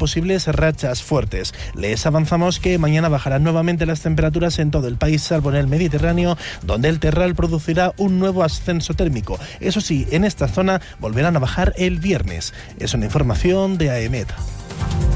posibles rachas fuertes. Les avanzamos que mañana bajarán nuevamente las temperaturas en todo el país, salvo en el Mediterráneo, donde el terral producirá un nuevo ascenso térmico. Eso sí, en esta zona volverán a bajar el viernes. Es una información de AEMET.